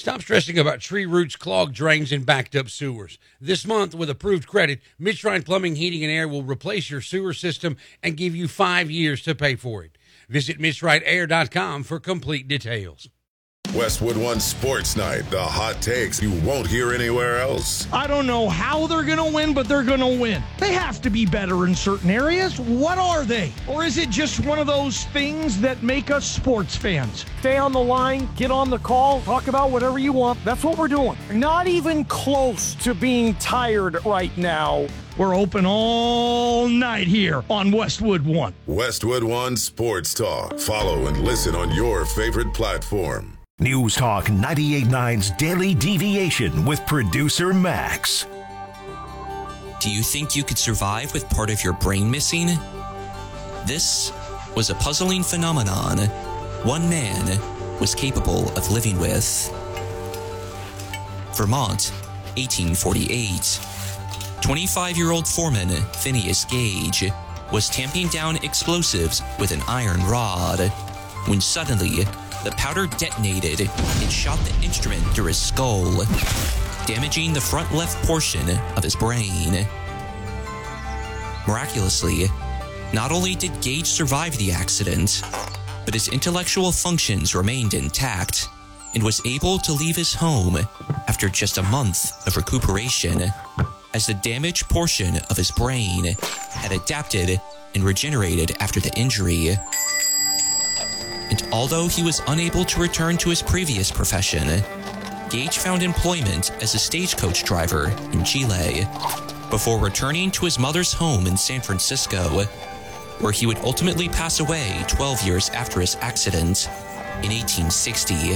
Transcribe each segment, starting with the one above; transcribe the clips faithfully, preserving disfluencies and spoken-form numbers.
Stop stressing about tree roots, clogged drains, and backed up sewers. This month, with approved credit, Midstrine Plumbing, Heating, and Air will replace your sewer system and give you five years to pay for it. Visit midstride air dot com for complete details. Westwood One Sports Night, the hot takes you won't hear anywhere else. I don't know how they're going to win, but they're going to win. They have to be better in certain areas. What are they? Or is it just one of those things that make us sports fans? Stay on the line, get on the call, talk about whatever you want. That's what we're doing. Not even close to being tired right now. We're open all night here on Westwood One. Westwood One Sports Talk. Follow and listen on your favorite platform. News Talk ninety-eight point nine's Daily Deviation with producer Max. Do you think you could survive with part of your brain missing? This was a puzzling phenomenon one man was capable of living with. Vermont, eighteen forty-eight. twenty-five-year-old foreman Phineas Gage was tamping down explosives with an iron rod when suddenly the powder detonated and shot the instrument through his skull, damaging the front left portion of his brain. Miraculously, not only did Gage survive the accident, but his intellectual functions remained intact and was able to leave his home after just a month of recuperation, as the damaged portion of his brain had adapted and regenerated after the injury. And although he was unable to return to his previous profession, Gage found employment as a stagecoach driver in Chile before returning to his mother's home in San Francisco, where he would ultimately pass away twelve years after his accident in eighteen sixty.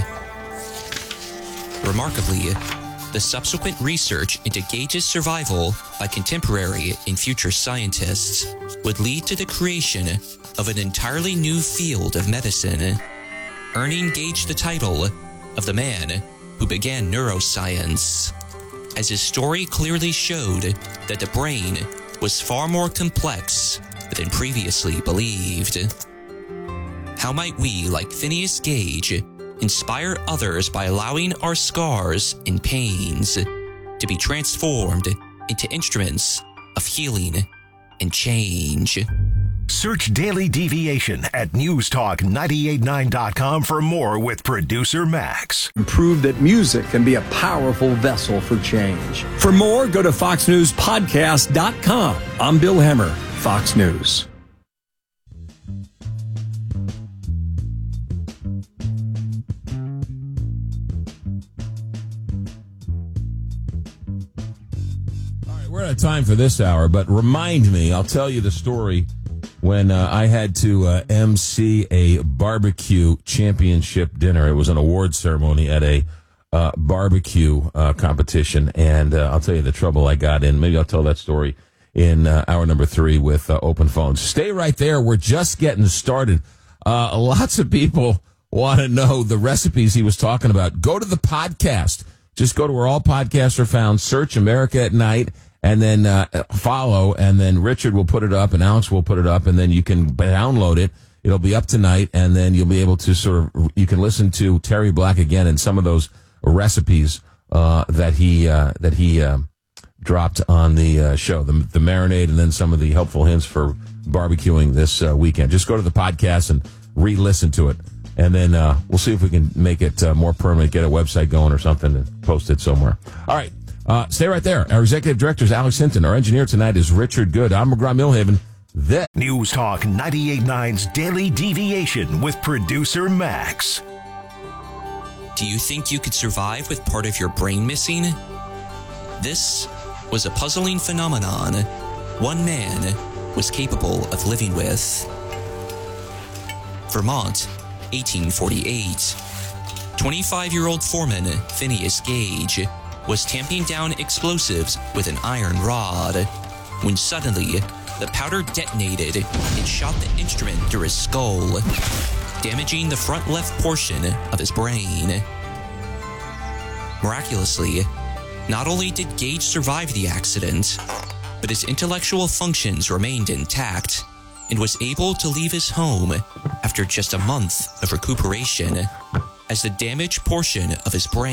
Remarkably, the subsequent research into Gage's survival by contemporary and future scientists would lead to the creation of an entirely new field of medicine, earning Gage the title of the man who began neuroscience, as his story clearly showed that the brain was far more complex than previously believed. How might we, like Phineas Gage, inspire others by allowing our scars and pains to be transformed into instruments of healing and change? Search Daily Deviation at news talk nine eight nine dot com for more with producer Max. Prove that music can be a powerful vessel for change. For more, go to fox news podcast dot com. I'm Bill Hemmer, Fox News. All right, we're out of time for this hour, but remind me, I'll tell you the story when uh, I had to uh, M C a barbecue championship dinner. It was an award ceremony at a uh, barbecue uh, competition, and uh, I'll tell you the trouble I got in. Maybe I'll tell that story in uh, hour number three with uh, Open Phones. Stay right there. We're just getting started. Uh, lots of people want to know the recipes he was talking about. Go to the podcast. Just go to where all podcasts are found. Search America at Night. And then uh, follow, and then Richard will put it up, and Alex will put it up, and then you can download it. It'll be up tonight, and then you'll be able to sort of, you can listen to Terry Black again and some of those recipes uh, that he uh, that he uh, dropped on the uh, show, the, the marinade, and then some of the helpful hints for barbecuing this uh, weekend. Just go to the podcast and re-listen to it, and then uh, we'll see if we can make it uh, more permanent, get a website going or something, and post it somewhere. All right. Uh, stay right there. Our executive director is Alex Hinton. Our engineer tonight is Richard Good. I'm McGraw Millhaven. This News Talk ninety-eight point nine's Daily Deviation with producer Max. Do you think you could survive with part of your brain missing? This was a puzzling phenomenon one man was capable of living with. Vermont, eighteen forty-eight. twenty-five-year-old foreman Phineas Gage was tamping down explosives with an iron rod when suddenly the powder detonated and shot the instrument through his skull, damaging the front left portion of his brain. Miraculously, not only did Gage survive the accident, but his intellectual functions remained intact and was able to leave his home after just a month of recuperation, as the damaged portion of his brain